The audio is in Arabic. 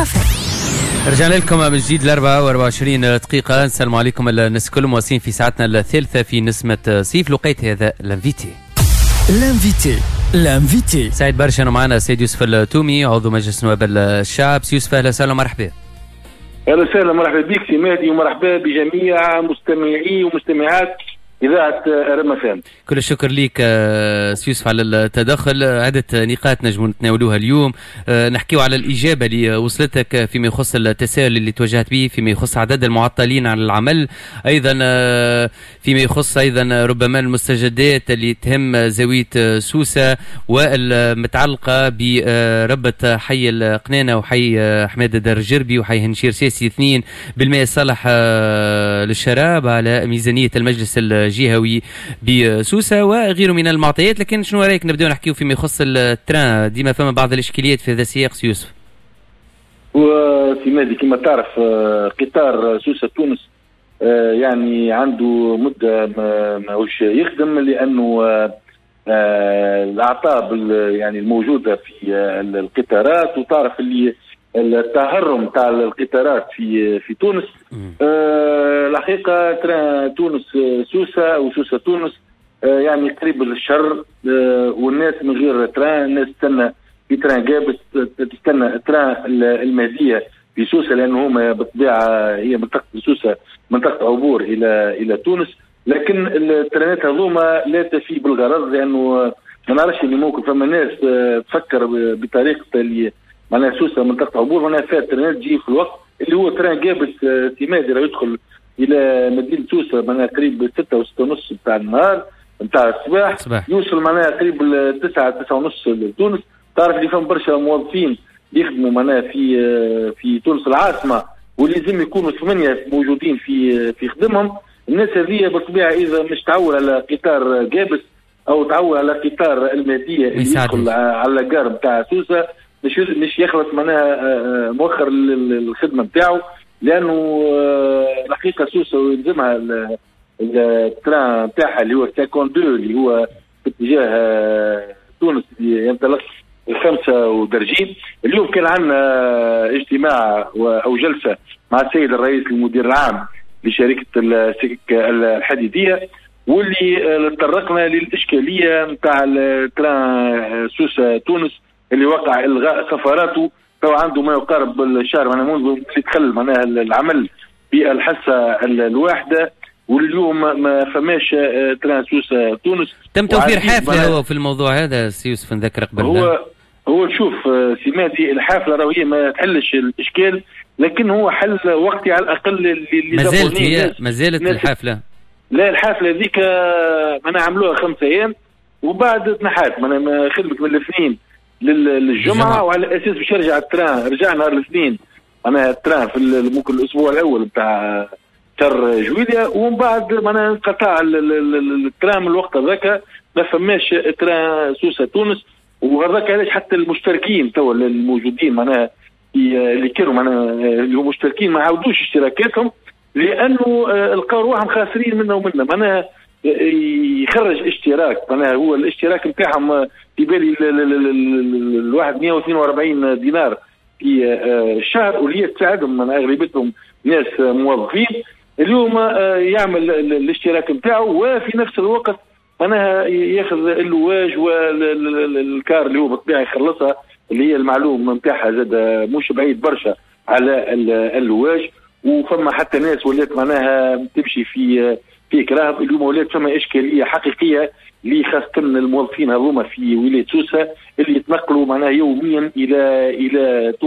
كافيه. رجعنا لكم من جديد 24 دقيقة. نسلم عليكم الناس الكل مواصلين في ساعتنا الثالثة في نسمة صيف. لقيت هذا الانفيتي سعيد برشا انه معنا سيد يوسف التومي عضو مجلس نواب الشعب. يوسف اهلا وسهلا ومرحبا. اهلا وسهلا مرحبا بك سي مهدي ومرحبا بجميع مستمعي ومستمعات إذاعة رمفان. كل الشكر لك سي يوسف على التدخل. عدة نقاط نجم نتناولوها اليوم. نحكيو على الإجابة اللي وصلتك فيما يخص التساؤل اللي توجهت به فيما يخص عدد المعطلين عن العمل، أيضا فيما يخص أيضا ربما المستجدات اللي تهم زاوية سوسة والمتعلقة بربة حي القنانة وحي حمادة دار الجربي وحي هنشير سياسي 2% صالح للشراب على ميزانية المجلس الجهوي بسوسة وغيره من المعطيات. لكن شنو رايك نبداو نحكيو فيما يخص التران؟ ديما فما بعض الاشكاليات في هذا السياق سي يوسف. وفي مادي كما تعرف قطار سوسة تونس يعني عنده مدة ماهوش يخدم لأنه الأعطاب يعني الموجودة في القطارات، وتعرف اللي التهرم تاع القطارات في تونس. الحقيقة تران تونس سوسة أو سوسة تونس يعني قريب للشر، والناس من غير تران، الناس تستنى في تران جابس، تستنى تران المهدية في سوسة، لأنه هما بالطبيعة هي منطقة سوسة منطقة عبور إلى تونس. لكن الترانات هذوما لا تفي بالغرض، لأنه ما نعرفش اللي ممكن فما ناس تفكر بطريقة اللي معناها سوسة منطقة عبور معناها فيها ترانات تجي في الوقت اللي هو تران جابس سيمادي راه يدخل إلى مدينة سوسة معناها قريب 6 و6 ونص بتاع النهار بتاع الصباح، يوصل معناها قريب 9 ونص لتونس. تعرف اللي فهم برشا موظفين يخدموا معناها في تونس العاصمة، واللي لازم يكونوا 8 موجودين في خدمهم. الناس هذه بالطبيعة إذا مش تعول على قطار جابس أو تعول على قطار المهدية اللي يدخل على الجار بتاع سوسة مش يخلص معناها مؤخر الخدمة بتاعه، لأنه الحقيقة سوسة يلزمها التران بتاعها اللي هو 52 اللي هو في اتجاه تونس اللي ينطلق 35. اليوم كان عندنا اجتماع أو جلسة مع السيد الرئيس المدير العام لشركة السكك الحديدية، واللي تطرقنا للإشكالية نتاع التران سوسة تونس اللي وقع إلغاء سفراته. تو عنده ما يقارب الشهر معناها منذ يدخل معناها العمل بالحصة الواحدة، واليوم ما فماش تران سوسة تونس. تم توفير حافلة هو في الموضوع هذا سي يوسف نذكر قبل. هو شوف سيمادي الحافلة راهي ما تحلش الإشكال، لكن هو حل وقتي على الأقل اللي ما زالت الحافلة. لا الحافلة ذيك معناها عملوها 5 أيام وبعد تنحات معناها خدمت من الاثنين للجمعة، وعلى أساس باش يرجع التران. رجع نهار الاثنين معناها التران في ممكن الأسبوع الأول بتاع شهر جويلية، ومن بعد معناها انقطع التران من الوقت هذاك ما فماش تران سوسة تونس. وهذاك علاش حتى المشتركين تو الموجودين معناها اللي كانوا معناها اللي هم مشتركين ما عاودوش اشتراكاتهم، لأنه لقاو روحهم خاسرين منه معناها يخرج اشتراك معناها هو الاشتراك نتاعهم في بالي الواحد 142 دينار في الشهر، واللي تساعدهم من اغلبيتهم ناس موظفين. اليوم يعمل الاشتراك نتاعه وفي نفس الوقت معناها ياخذ اللواج والكار اللي هو بالطبيعه يخلصها، اللي هي المعلوم نتاعها زاد مش بعيد برشا على اللواج. وفما حتى ناس ولات معناها تمشي في كراهب. اليوم ولات فما اشكاليه حقيقيه لخاصه الموظفين هذوما في ولايه سوسه اللي يتنقلوا معناها يوميا الى